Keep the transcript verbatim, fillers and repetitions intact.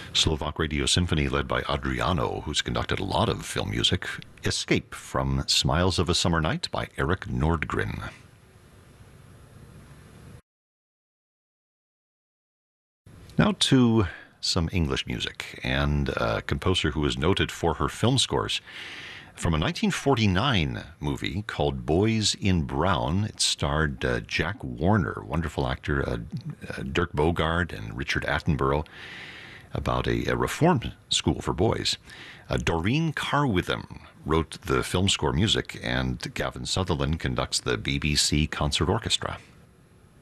Slovak Radio Symphony, led by Adriano, who's conducted a lot of film music. Escape from Smiles of a Summer Night by Eric Nordgren. Now to some English music, and a composer who is noted for her film scores. From a nineteen forty-nine movie called Boys in Brown, it starred uh, Jack Warner, wonderful actor, uh, uh, Dirk Bogarde and Richard Attenborough, about a, a reform school for boys. Uh, Doreen Carwitham wrote the film score music, and Gavin Sutherland conducts the B B C Concert Orchestra.